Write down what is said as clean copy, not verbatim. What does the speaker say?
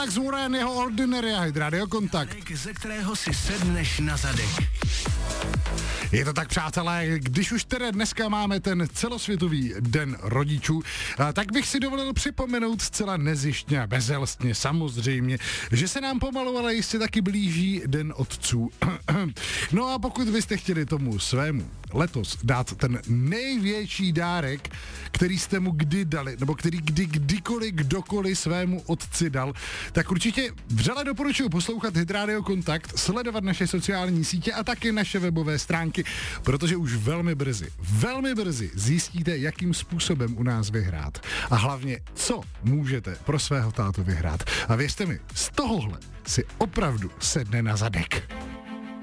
Alex Warren, jeho Ordinary Hit, Radio Kontakt. Ze kterého si sedneš na zadek. Je to tak, přátelé, když už tedy dneska máme ten celosvětový den rodičů, tak bych si dovolil připomenout zcela nezištně a bezelstně samozřejmě, že se nám pomalu, ale jistě taky blíží den otců. No a pokud byste chtěli tomu svému letos dát ten největší dárek, který jste mu kdy dali, nebo který kdykoliv, kdokoliv svému otci dal, tak určitě vřele doporučuji poslouchat Hit Radio Kontakt, sledovat naše sociální sítě a taky naše webové stránky, protože už velmi brzy zjistíte, jakým způsobem u nás vyhrát. A hlavně, co můžete pro svého tátu vyhrát. A věřte mi, z tohohle si opravdu sedne na zadek.